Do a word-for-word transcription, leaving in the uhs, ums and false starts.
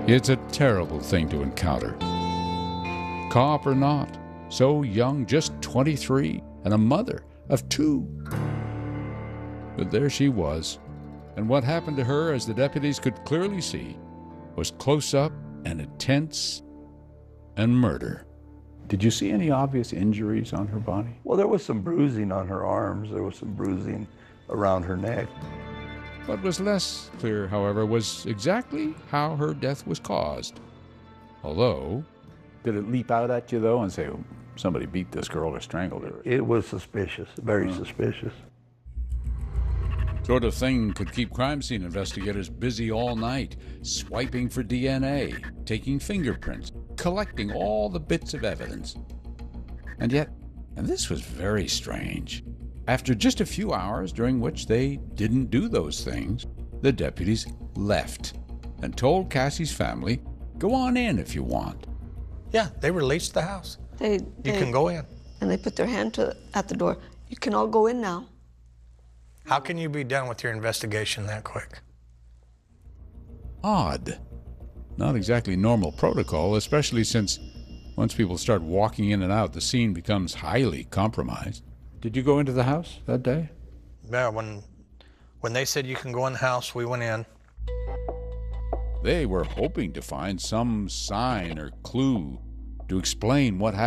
It's a terrible thing to encounter. Cop or not, so young, just twenty-three, and a mother of two. But there she was, and what happened to her, as the deputies could clearly see, was close up and intense and murder. Did you see any obvious injuries on her body? Well, there was some bruising on her arms. There was some bruising around her neck. What was less clear, however, was exactly how her death was caused. Although... Did it leap out at you, though, and say, oh, somebody beat this girl or strangled her? It was suspicious, very oh. suspicious. Sort of thing could keep crime scene investigators busy all night, swiping for D N A, taking fingerprints, collecting all the bits of evidence. And yet, and this was very strange, after just a few hours during which they didn't do those things, the deputies left and told Cassie's family, go on in if you want. Yeah, they released the house. They, you they, can go in. And they put their hand to, at the door. You can all go in now. How can you be done with your investigation that quick? Odd. Not exactly normal protocol, especially since once people start walking in and out, the scene becomes highly compromised. Did you go into the house that day? Yeah, when, when they said you can go in the house, we went in. They were hoping to find some sign or clue to explain what happened.